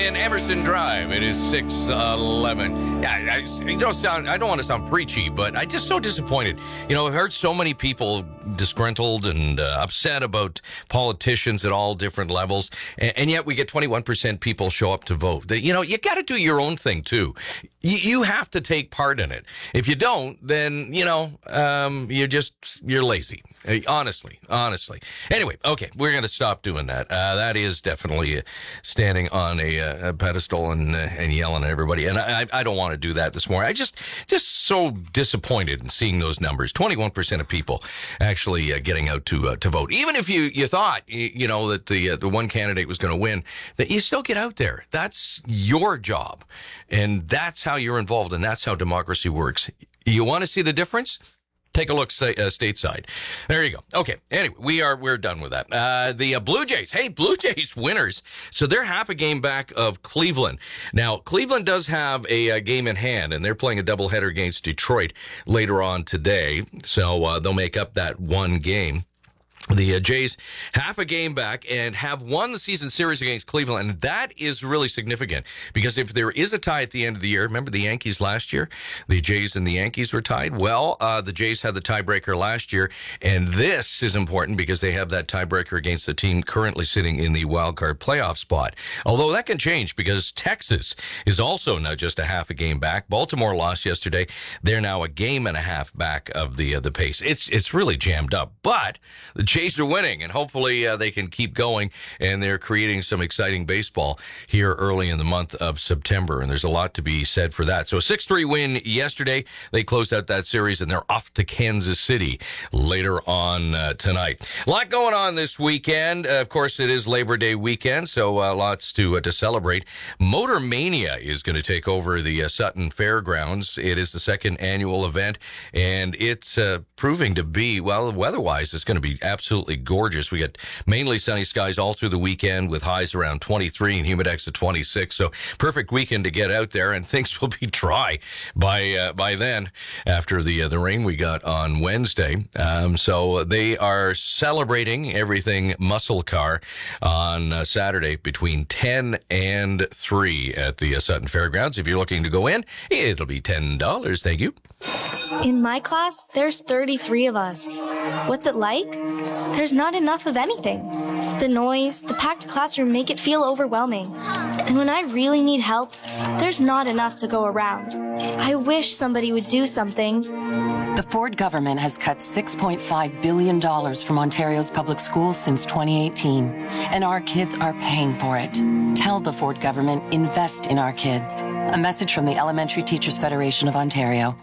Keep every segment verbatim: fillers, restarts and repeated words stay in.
in Emerson Drive. It is six eleven. Yeah, I, I don't sound. I don't want to sound preachy, but I'm just so disappointed. You know, I've heard so many people disgruntled and uh, upset about politicians at all different levels, and, and yet we get twenty-one percent people show up to vote. That, you know, you got to do your own thing too. You, you have to take part in it. If you don't, then you know um, you're just you're lazy. Uh, honestly, honestly. Anyway, okay, we're going to stop doing that. Uh, that is definitely uh, standing on a, uh, a pedestal and uh, and yelling at everybody. And I, I don't want to do that this morning. I just just so disappointed in seeing those numbers. twenty-one percent of people actually uh, getting out to uh, to vote. Even if you, you thought you, you know that the uh, the one candidate was going to win, that you still get out there. That's your job, and that's how you're involved, and that's how democracy works. You want to see the difference? Take a look say, uh, stateside. There you go. Okay. Anyway, we are we're done with that. Uh, the uh, Blue Jays. Hey, Blue Jays winners. So they're half a game back of Cleveland. Now, Cleveland does have a, a game in hand, and they're playing a doubleheader against Detroit later on today. So uh, they'll make up that one game. The uh, Jays half a game back and have won the season series against Cleveland. And that is really significant because if there is a tie at the end of the year, remember the Yankees last year? The Jays and the Yankees were tied. Well, uh, the Jays had the tiebreaker last year. And this is important because they have that tiebreaker against the team currently sitting in the wild card playoff spot. Although that can change because Texas is also now just a half a game back. Baltimore lost yesterday. They're now a game and a half back of the, uh, the pace. It's, it's really jammed up, but the Jays are winning, and hopefully uh, they can keep going, and they're creating some exciting baseball here early in the month of September, and there's a lot to be said for that. So a six three win yesterday. They closed out that series, and they're off to Kansas City later on uh, tonight. A lot going on this weekend. Uh, of course, it is Labor Day weekend, so uh, lots to uh, to celebrate. Motor Mania is going to take over the uh, Sutton Fairgrounds. It is the second annual event, and it's uh, proving to be, well, weather-wise, it's going to be absolutely Absolutely gorgeous. We got mainly sunny skies all through the weekend with highs around twenty-three and humidex at twenty-six. So perfect weekend to get out there, and things will be dry by uh, by then after the uh, the rain we got on Wednesday. Um, so they are celebrating everything muscle car on uh, Saturday between ten and three at the uh, Sutton Fairgrounds. If you're looking to go in, it'll be ten dollars. Thank you. In my class, there's thirty-three of us. What's it like? There's not enough of anything. The noise, the packed classroom make it feel overwhelming. And when I really need help, there's not enough to go around. I wish somebody would do something. The Ford government has cut six point five billion dollars from Ontario's public schools since twenty eighteen, and our kids are paying for it. Tell the Ford government, invest in our kids. A message from the Elementary Teachers Federation of Ontario.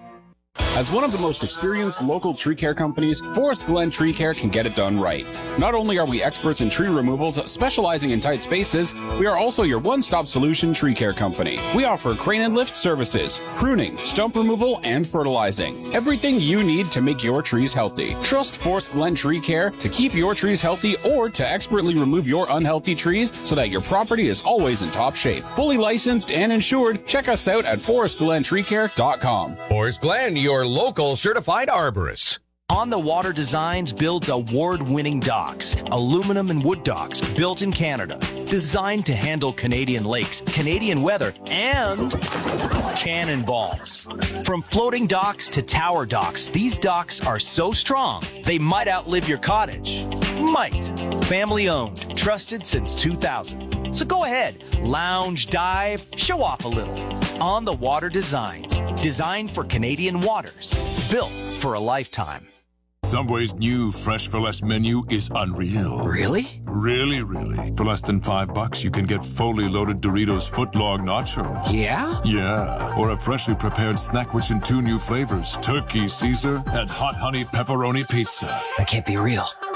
As one of the most experienced local tree care companies, Forest Glen Tree Care can get it done right. Not only are we experts in tree removals specializing in tight spaces, we are also your one-stop solution tree care company. We offer crane and lift services, pruning, stump removal, and fertilizing. Everything you need to make your trees healthy. Trust Forest Glen Tree Care to keep your trees healthy or to expertly remove your unhealthy trees so that your property is always in top shape. Fully licensed and insured, check us out at forest glen tree care dot com. Forest Glen, your local certified arborist. On the Water Designs builds award-winning docks, aluminum and wood docks built in Canada, designed to handle Canadian lakes, Canadian weather, and cannonballs. From floating docks to tower docks, these docks are so strong, they might outlive your cottage. Might. Family-owned, trusted since two thousand. So go ahead, lounge, dive, show off a little. On the Water Designs, designed for Canadian waters, built for a lifetime. Subway's new Fresh for Less menu is unreal. Really? Really, really. For less than five bucks, you can get fully loaded Doritos footlong nachos. Yeah? Yeah. Or a freshly prepared snack rich in two new flavors, Turkey Caesar and Hot Honey Pepperoni Pizza. That can't be real.